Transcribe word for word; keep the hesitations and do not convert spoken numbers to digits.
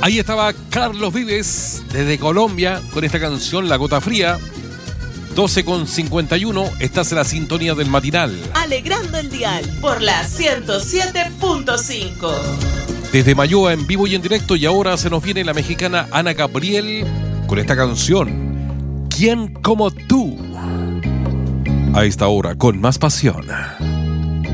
Ahí estaba Carlos Vives desde Colombia con esta canción La Gota Fría. doce con cincuenta y uno, estás en la sintonía del matinal. Alegrando el dial por la ciento siete punto cinco. Desde Mayoa en vivo y en directo, y ahora se nos viene la mexicana Ana Gabriel con esta canción, ¿Quién como tú? A esta hora, con más pasión.